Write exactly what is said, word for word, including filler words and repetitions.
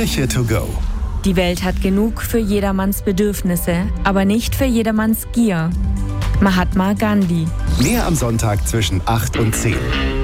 Kirche to go. Die Welt hat genug für jedermanns Bedürfnisse, aber nicht für jedermanns Gier. Mahatma Gandhi. Mehr am Sonntag zwischen acht und zehn.